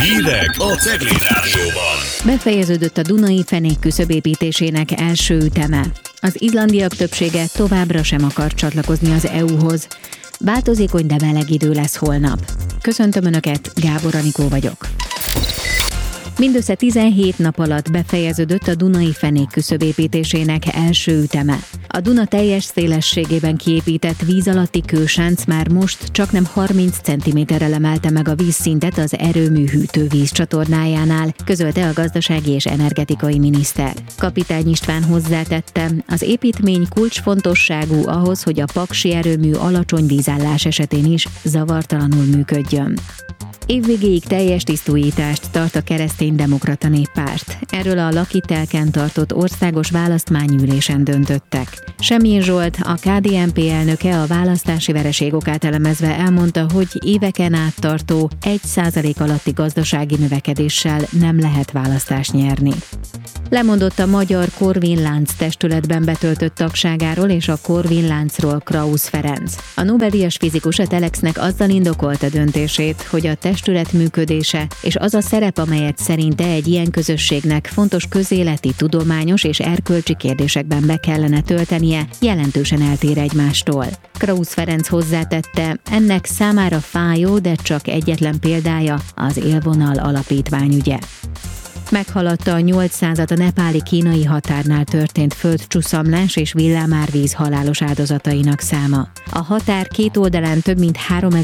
Hírek a Cegléd Rádióban. Befejeződött a Dunai fenék küszöbépítésének első üteme. Az izlandiak többsége továbbra sem akar csatlakozni az EU-hoz. Változékony, de meleg idő lesz holnap. Köszöntöm Önöket, Gábor Anikó vagyok. Mindössze 17 nap alatt befejeződött a Dunai fenék küszöbépítésének első üteme. A Duna teljes szélességében kiépített víz alatti kősánc már most csaknem 30 cm-rel emelte meg a vízszintet az erőmű hűtővíz csatornájánál, közölte a gazdasági és energetikai miniszter. Kapitány István hozzátette, az építmény kulcsfontosságú ahhoz, hogy a paksi erőmű alacsony vízállás esetén is zavartalanul működjön. Évvégéig teljes tisztújítást tart a Kereszténydemokrata Néppárt. Erről a Lakitelken tartott országos választmányülésen döntöttek. Semjén Zsolt, a KDNP elnöke a választási vereség okát elemezve elmondta, hogy éveken át tartó 1% alatti gazdasági növekedéssel nem lehet választást nyerni. Lemondott a Magyar Corvin-lánc testületben betöltött tagságáról és a Corvin-láncról Krausz Ferenc. A Nobel-díjas fizikus a Telexnek azzal indokolta döntését, hogy a testület működése és az a szerep, amelyet szerinte egy ilyen közösségnek fontos közéleti, tudományos és erkölcsi kérdésekben be kellene töltenie, jelentősen eltér egymástól. Krausz Ferenc hozzátette, ennek számára fájó, de csak egyetlen példája az Élvonal alapítvány ügye. Meghaladta a 800 a nepáli-kínai határnál történt földcsúszamlás és villámárvíz halálos áldozatainak száma. A határ két oldalán több mint 3000